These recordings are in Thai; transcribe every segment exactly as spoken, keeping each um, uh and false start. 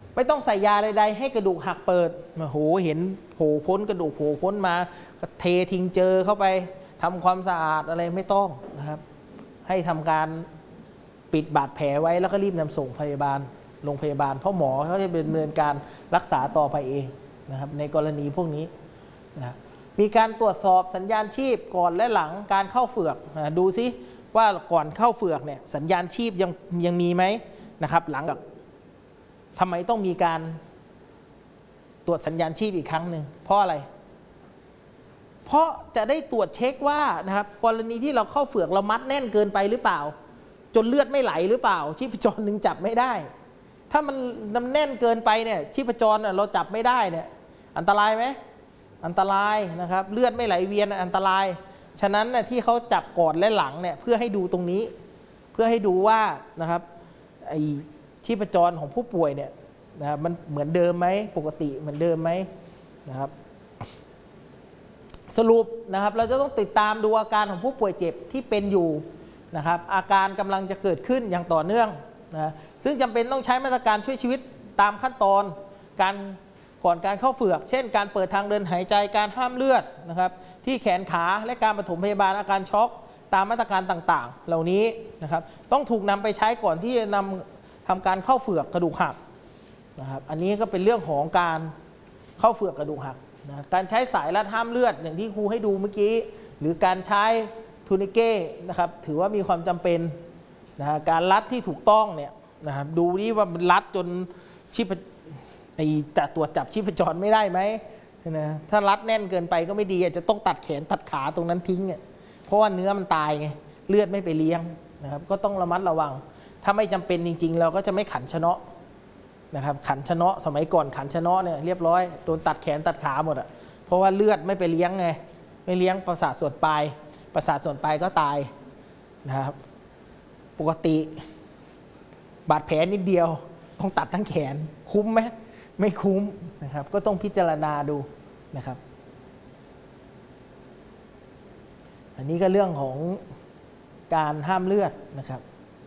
ไม่ต้องใส่ยาใดๆให้กระดูกหักเปิดโอ้โหเห็นโผล่พ้นกระดูกโผล่พ้นมาเททิ้งเจอเข้าไปทำความสะอาดอะไรไม่ต้องนะครับให้ทำการปิดบาดแผลไว้แล้วก็รีบนำส่งพยาบาลโรงพยาบาลเพราะหมอเขาจะดำเนินการรักษาต่อไปเองนะครับในกรณีพวกนี้นะมีการตรวจสอบสัญญาณชีพก่อนและหลังการเข้าเฝือกนะดูซิว่าก่อนเข้าเฝือกเนี่ยสัญญาณชีพยังยังมีไหมนะครับหลังจากทำไมต้องมีการตรวจสัญญาณชีพอีกครั้งหนึ่งเพราะอะไรเพราะจะได้ตรวจเช็คว่านะครับกรณีที่เราเข้าเฝือกเรามัดแน่นเกินไปหรือเปล่าจนเลือดไม่ไหลหรือเปล่าชีพจรนึงจับไม่ได้ถ้ามันน้ำแน่นเกินไปเนี่ยชีพจรเราจับไม่ได้เนี่ยอันตรายไหมอันตรายนะครับเลือดไม่ไหลเวียนอันตรายฉะนั้นเนี่ยที่เขาจับก่อนและหลังเนี่ยเพื่อให้ดูตรงนี้เพื่อให้ดูว่านะครับไอ้ชีพจรของผู้ป่วยเนี่ยนะครับมันเหมือนเดิมไหมปกติเหมือนเดิมไหมนะครับสรุปนะครับเราจะต้องติดตามดูอาการของผู้ป่วยเจ็บที่เป็นอยู่นะครับอาการกำลังจะเกิดขึ้นอย่างต่อเนื่องนะซึ่งจำเป็นต้องใช้มาตรการช่วยชีวิตตามขั้นตอนการก่อนการเข้าเฝือกเช่นการเปิดทางเดินหายใจการห้ามเลือดนะครับที่แขนขาและการปฐมพยาบาลอาการช็อกตามมาตรการต่างๆเหล่านี้นะครับต้องถูกนำไปใช้ก่อนที่จะนำทำการเข้าเฝือกกระดูกหักนะครับอันนี้ก็เป็นเรื่องของการเข้าเฝือกกระดูกหักนะการใช้สายรัดห้ามเลือดอย่างที่ครูให้ดูเมื่อกี้หรือการใช้ทูนิเก้นะครับถือว่ามีความจำเป็นนะการรัดที่ถูกต้องเนี่ยนะครับดูนี่ว่ามันรัดจนชีพไอจะตรวจจับชีพจรไม่ได้ไหมนะถ้ารัดแน่นเกินไปก็ไม่ดีอาจจะต้องตัดแขนตัดขาตรงนั้นทิ้งเนี่ยเพราะว่าเนื้อมันตายไงเลือดไม่ไปเลี้ยงนะครับก็ต้องระมัดระวังถ้าไม่จำเป็นจริงๆเราก็จะไม่ขันชะเนาะนะครับขันชะเนาะสมัยก่อนขันชะเนาะเนี่ยเรียบร้อยโดนตัดแขนตัดขาหมดอ่ะเพราะว่าเลือดไม่ไปเลี้ยงไงไม่เลี้ยงประสาทส่วนปลายประสาทส่วนปลายก็ตายนะครับปกติบาดแผลนิดเดียวต้องตัดทั้งแขนคุ้มไหมไม่คุ้มนะครับก็ต้องพิจารณาดูนะครับอันนี้ก็เรื่องของการห้ามเลือดนะครับ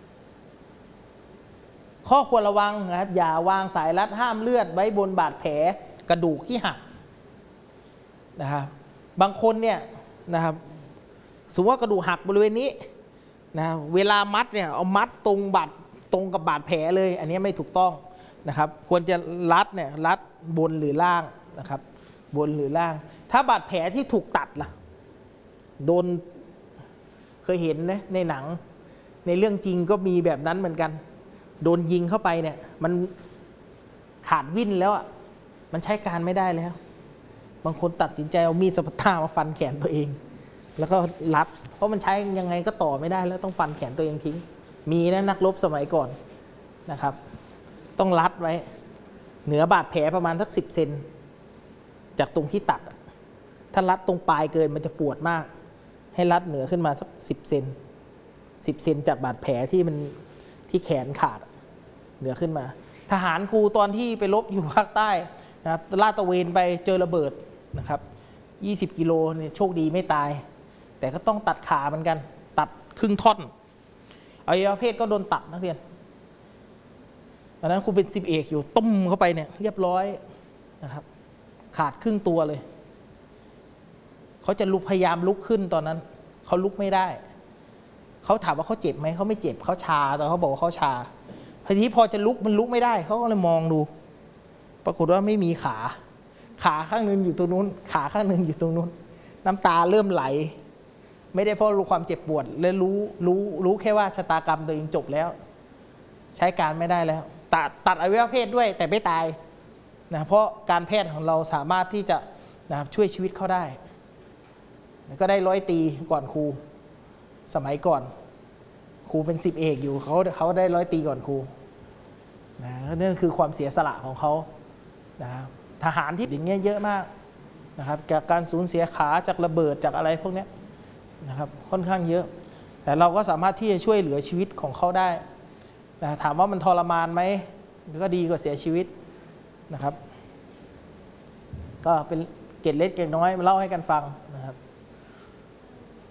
ข้อควรระวังนะครับอย่าวางสายรัดห้ามเลือดไว้บนบาดแผลกระดูกที่หักนะครับบางคนเนี่ยนะครับสมมติว่ากระดูกหักบริเวณนี้นะเวลามัดเนี่ยเอามัดตรงบาดตรงกับบาดแผลเลยอันนี้ไม่ถูกต้องนะครับควรจะรัดเนี่ยรัดบนหรือล่างนะครับบนหรือล่างถ้าบาดแผลที่ถูกตัดล่ะโดนเคยเห็นนะในหนังในเรื่องจริงก็มีแบบนั้นเหมือนกันโดนยิงเข้าไปเนี่ยมันขาดวิ่นแล้วอ่ะมันใช้การไม่ได้แล้วบางคนตัดสินใจเอามีดสปาต้ามาฟันแขนตัวเองแล้วก็รัดเพราะมันใช้ยังไงก็ต่อไม่ได้แล้วต้องฟันแขนตัวเองทิ้งมีนะนักรบสมัยก่อนนะครับต้องรัดไว้เหนือบาดแผลประมาณสักสิบเซนจากตรงที่ตัดถ้ารัดตรงปลายเกินมันจะปวดมากให้รัดเหนือขึ้นมาสักสิบเซนสิบเซนจากบาดแผลที่มันที่แขนขาดเหนือขึ้นมาทหารครูตอนที่ไปรบอยู่ภาคใต้นะลาดตระเวนไปเจอระเบิดนะครับยี่สิบกิโลเนี่ยโชคดีไม่ตายแต่ก็ต้องตัดขาเหมือนกันตัดครึ่งท่อนอวัยวะเพศก็โดนตัดนักเรียนตอนนั้นครูเป็นสิบเอกอยู่ต้มเข้าไปเนี่ยเรียบร้อยนะครับขาดครึ่งตัวเลยเขาจะลุกพยายามลุกขึ้นตอนนั้นเขาลุกไม่ได้เขาถามว่าเขาเจ็บไหมเขาไม่เจ็บเขาชาแต่เขาบอกว่าเขาชาทีนี้พอจะลุกมันลุกไม่ได้เขาก็เลยมองดูปรากฏว่าไม่มีขาขาข้างนึงอยู่ตรงนู้นขาข้างนึงอยู่ตรงนู้นน้ำตาเริ่มไหลไม่ได้เพราะรู้ความเจ็บปวดเลยรู้รู้รู้แค่ว่าชะตากรรมตัวเองจบแล้วใช้การไม่ได้แล้วตัดตัดอวัยวะเพศด้วยแต่ไม่ตายนะเพราะการแพทย์ของเราสามารถที่จะนะครับช่วยชีวิตเขาได้ก็ได้ร้อยตีก่อนครูสมัยก่อนครูเป็นสิบเอกอยู่เขาเขาได้ร้อยตีก่อนครูนะนั่นคือความเสียสละของเขานะครับทหารที่อย่างเงี้ยเยอะมากนะครับจากการสูญเสียขาจากระเบิดจากอะไรพวกนี้นะครับค่อนข้างเยอะแต่เราก็สามารถที่จะช่วยเหลือชีวิตของเขาได้นะถามว่ามันทรมานไหมก็ดีกว่าเสียชีวิตนะครับก็เป็นเกร็ดเล็กเกร็ดน้อยมาเล่าให้กันฟังนะครับ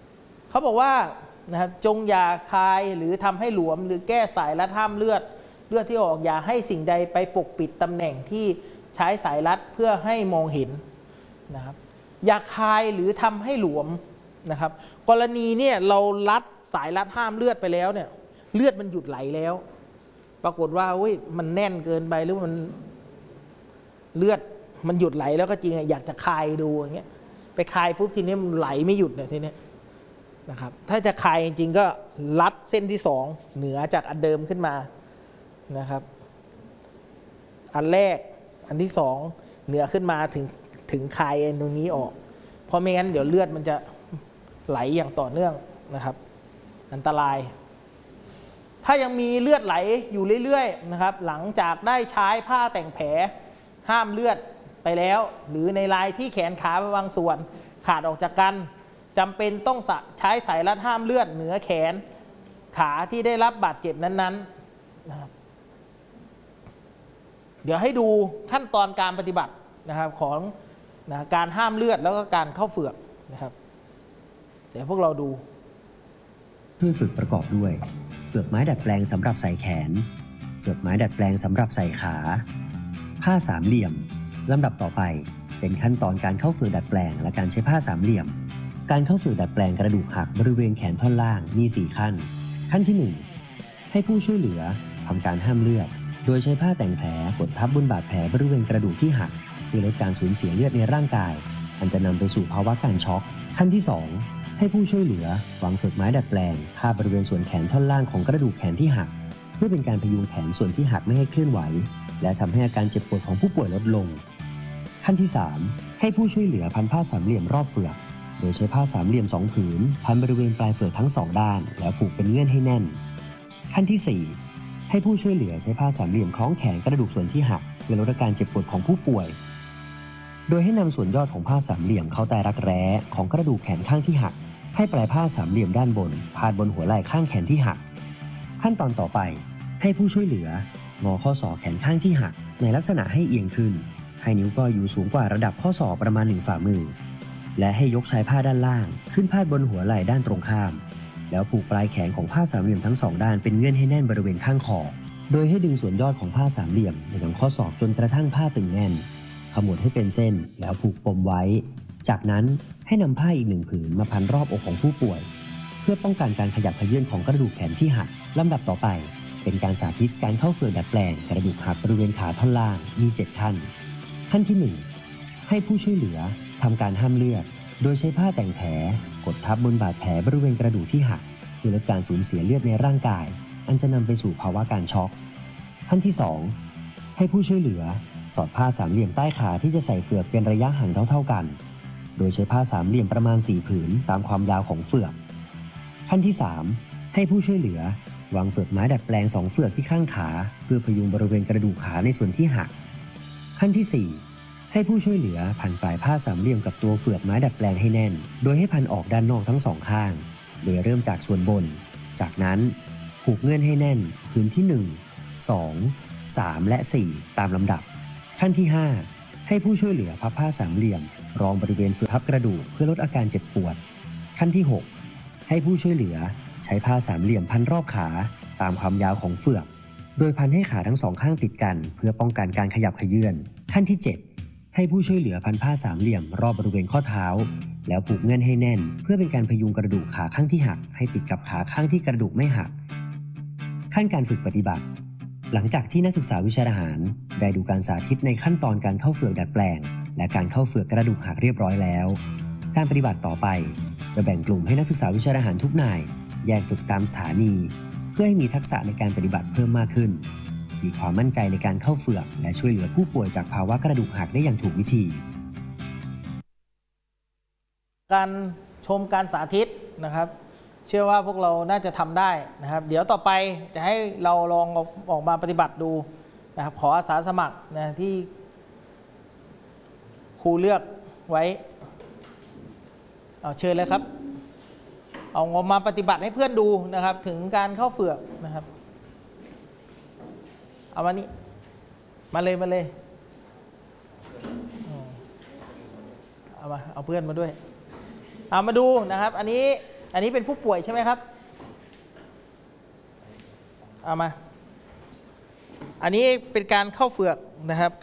เขาบอกว่านะครับจงอย่าคายหรือทำให้หลวมหรือแก้สายรัดห้ามเลือดเลือดที่ออกอย่าให้สิ่งใดไปปกปิดตำแหน่งที่ใช้สายรัดเพื่อให้มองเห็นนะครับอย่าคายหรือทำให้หลวมนะครับกรณีเนี่ยเรารัดสายรัดห้ามเลือดไปแล้วเนี่ยเลือดมันหยุดไหลแล้วปรากฏว่าเว้ยมันแน่นเกินไปหรือมันเลือดมันหยุดไหลแล้วก็จริงอยากจะคายดูอย่างเงี้ยไปคายปุ๊บทีนี้มันไหลไม่หยุดเนี่ยทีนี้นะครับถ้าจะคายจริงๆก็รัดเส้นที่สองเหนือจากอันเดิมขึ้นมานะครับอันแรกอันที่สองเหนือขึ้นมาถึงถึงคายตรงนี้ออกเพราะไม่งั้นเดี๋ยวเลือดมันจะไหลอย่างต่อเนื่องนะครับอันตรายถ้ายังมีเลือดไหลอยู่เรื่อยๆนะครับหลังจากได้ใช้ผ้าแต่งแผลห้ามเลือดไปแล้วหรือในลายที่แขนขาบางส่วนขาดออกจากกันจำเป็นต้องใช้สายรัดห้ามเลือดเหนือแขนขาที่ได้รับบาดเจ็บนั้นๆนะครับเดี๋ยวให้ดูขั้นตอนการปฏิบัตินะครับของนะการห้ามเลือดแล้วก็การเข้าเฝือกนะครับเดี๋ยวพวกเราดูช่วยฝึกประกอบด้วยเฟือกไม้ดัดแปลงสำหรับใส่แขนเฟือกไม้ดัดแปลงสำหรับใส่ขาผ้าสามเหลี่ยมลำดับต่อไปเป็นขั้นตอนการเข้าเฟือกดัดแปลงและการใช้ผ้าสามเหลี่ยมการเข้าเฟือกดัดแปลงกระดูกหักบริเวณแขนท่อนล่างมีสี่ขั้นขั้นที่หนึ่งให้ผู้ช่วยเหลือทำการห้ามเลือดโดยใช้ผ้าแต่งแผลกดทับบนบาดแผลบริเวณกระดูกที่หักเพื่อลดการสูญเสียเลือดในร่างกายอันจะนำไปสู่ภาวะการช็อกขั้นที่สองให้ผู้ช่วยเหลือวางเฟือกไม้ดัดแปลงทาบริเวณส่วนแขนท่อนล่างของกระดูกแขนที่หักเพื่อเป็นการพยุงแขนส่วนที่หักไม่ให้เคลื่อนไหวและทำให้อาการเจ็บปวดของผู้ป่วยลดลงขั้นที่สามให้ผู้ช่วยเหลือพันผ้าสามเหลี่ยมรอบเฟือกโดยใช้ผ้าสามเหลี่ยมสองผืนพันบริเวณปลายเฟือกทั้งสองด้านแล้วผูกเป็นเงื่อนให้แน่นขั้นที่สี่ให้ผู้ช่วยเหลือใช้ผ้าสามเหลี่ยมคล้องแขนกระดูกส่วนที่หักเพื่อลดอาการเจ็บปวดของผู้ป่วยโดยให้นำส่วนยอดของผ้าสามเหลี่ยมเข้าใต้รักแร้ของกระดูกแขนข้างที่หักให้ปลายผ้าสามเหลี่ยมด้านบนพาดบนหัวไหล่ข้างแขนที่หักขั้นตอนต่อไปให้ผู้ช่วยเหลืองอข้อศอกแขนข้างที่หักในลักษณะให้เอียงขึ้นให้นิ้วก้อยอยู่สูงกว่าระดับข้อศอกประมาณหนึ่งฝ่ามือและให้ยกชายผ้าด้านล่างขึ้นพาดบนหัวไหล่ด้านตรงข้ามแล้วผูกปลายแขนของผ้าสามเหลี่ยมทั้งสองด้านเป็นเงื่อนให้แน่นบริเวณข้างคอโดยให้ดึงส่วนยอดของผ้าสามเหลี่ยมในลำข้อศอกจนกระทั่งผ้าตึงแน่นขมวดให้เป็นเส้นแล้วผูกปมไว้จากนั้นให้นำผ้าอีกหนึ่งผืนมาพันรอบอกของผู้ป่วยเพื่อป้องกันการขยับเขยื้อนของกระดูกแขนที่หักลำดับต่อไปเป็นการสาธิตการเข้าเฟือกดัดแปลงกระดูกหักบริเวณขาท่อนล่างมีเจ็ดขั้นขั้นที่หนึ่งให้ผู้ช่วยเหลือทำการห้ามเลือดโดยใช้ผ้าแต่งแผลกดทับบนบาดแผลบริเวณกระดูกที่หักเพื่อลดการสูญเสียเลือดในร่างกายอันจะนำไปสู่ภาวะการช็อกขั้นที่สองให้ผู้ช่วยเหลือสอดผ้าสามเหลี่ยมใต้ขาที่จะใส่เฟือกเป็นระยะห่างเท่าๆกันโดยใช้ผ้าสามเหลี่ยมประมาณสี่ผืนตามความยาวของเฟือกขั้นที่สามให้ผู้ช่วยเหลือวางเฟือกไม้ดัดแปลงสองเฟือกที่ข้างขาเพื่อพยุงบริเวณกระดูกขาในส่วนที่หักขั้นที่สี่ให้ผู้ช่วยเหลือพันปลายผ้าสามเหลี่ยมกับตัวเฟือกไม้ดัดแปลงให้แน่นโดยให้พันออกด้านนอกทั้งสองข้างโดยเริ่มจากส่วนบนจากนั้นผูกเงื่อนให้แน่นผืนที่หนึ่ง สอง สามและสี่ตามลำดับขั้นที่ห้าให้ผู้ช่วยเหลือพับผ้าสามเหลี่ยมรองบริเวณเฟือกทับกระดูกเพื่อลดอาการเจ็บปวดขั้นที่หกให้ผู้ช่วยเหลือใช้ผ้าสามเหลี่ยมพันรอบขาตามความยาวของเฟือกโดยพันให้ขาทั้งสองข้างติดกันเพื่อป้องกันการขยับเขยื้อนขั้นที่เจ็ดให้ผู้ช่วยเหลือพันผ้าสามเหลี่ยมรอบบริเวณข้อเท้าแล้วผูกเงื่อนให้แน่นเพื่อเป็นการพยุงกระดูกขาข้างที่หักให้ติดกับขาข้างที่กระดูกไม่หักขั้นการฝึกปฏิบัติหลังจากที่นักศึกษาวิชาทหารได้ดูการสาธิตในขั้นตอนการเข้าเฟือกดัดแปลงและการเข้าเฟือกกระดูกหักเรียบร้อยแล้วการปฏิบัติต่อไปจะแบ่งกลุ่มให้นักศึกษาวิชาทหารทุกนายแยกฝึกตามสถานีเพื่อให้มีทักษะในการปฏิบัติเพิ่มมากขึ้นมีความมั่นใจในการเข้าเฟือกและช่วยเหลือผู้ป่วยจากภาวะกระดูกหักได้อย่างถูกวิธีการชมการสาธิตนะครับเชื่อว่าพวกเราน่าจะทำได้นะครับเดี๋ยวต่อไปจะให้เราลองออกมาปฏิบัติดูนะครับขออาสาสมัครนะที่ครูเลือกไว้เอาเชิญเลยครับเอาออกมาปฏิบัติให้เพื่อนดูนะครับถึงการเข้าเฟือกนะครับเอามานี่มาเลยมาเลยเอามาเอาเพื่อนมาด้วยเอามาดูนะครับอันนี้อันนี้เป็นผู้ป่วยใช่ไหมครับเอามาอันนี้เป็นการเข้าเฝือกนะครับ